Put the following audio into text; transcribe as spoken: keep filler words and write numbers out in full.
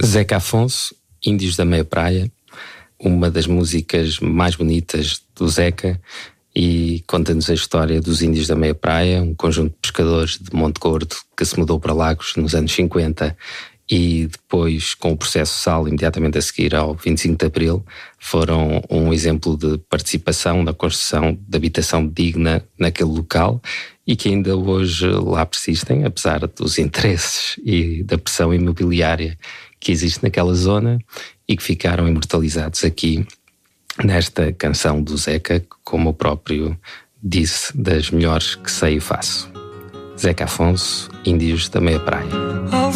Zeca Afonso, Índios da Meia Praia, uma das músicas mais bonitas do Zeca, e conta-nos a história dos Índios da Meia Praia, um conjunto de pescadores de Monte Gordo que se mudou para Lagos nos anos cinquenta e depois, com o processo Sal, imediatamente a seguir ao vinte e cinco de Abril, foram um exemplo de participação na construção de habitação digna naquele local e que ainda hoje lá persistem, apesar dos interesses e da pressão imobiliária que existe naquela zona e que ficaram imortalizados aqui nesta canção do Zeca, como o próprio disse, das melhores que sei e faço. Zeca Afonso, Índios da Meia Praia.